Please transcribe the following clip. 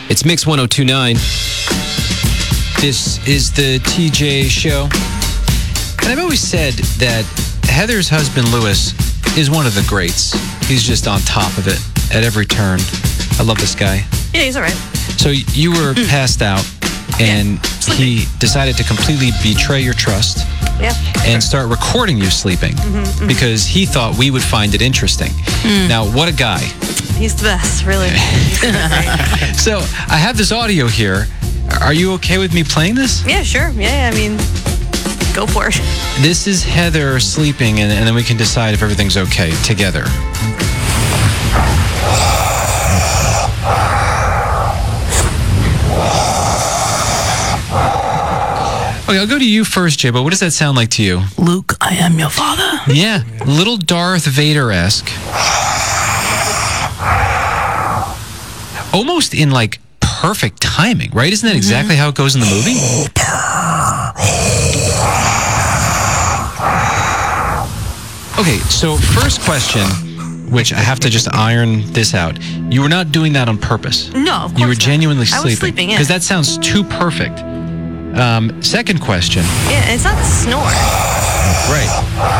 It's Mix 1029. This is the TJ Show. And I've always said that Heather's husband, Lewis, is one of the greats. He's just on top of it at every turn. I love this guy. Yeah, he's all right. So you were passed out, and he decided to completely betray your trust. Yeah. And start recording you sleeping because he thought we would find it interesting. Now, what a guy. He's the best, really. He's super great. So I have this audio here. Are you okay with me playing this? Yeah, sure. Yeah, I mean, go for it. This is Heather sleeping, and then we can decide if everything's okay together. Okay, I'll go to you first, Jay, but what does that sound like to you? Luke, I am your father. Yeah, little Darth Vader-esque. Almost in, like, perfect timing, right? Isn't that exactly how it goes in the movie? Okay, so first question, which I have to just iron this out. You were not doing that on purpose. No, of course You were not. genuinely I sleeping. was sleeping, yeah. Because that sounds too perfect. Second question. Yeah, it's not a snore. Right.